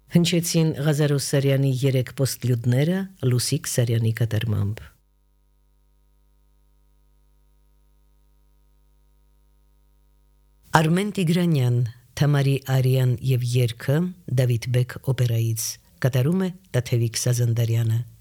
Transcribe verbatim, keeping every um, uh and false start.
Հնչեցին Ղազարոս Սարյանի երեք պոստլյուդները Լուսիկ Սարյանի կատարմամբ։ Արմեն Տիգրանյան, Թամարի Արյան եւ երգը Դավիթ Բեկ օպերայից կատարում է Տաթևիկ Սազանդարյանը։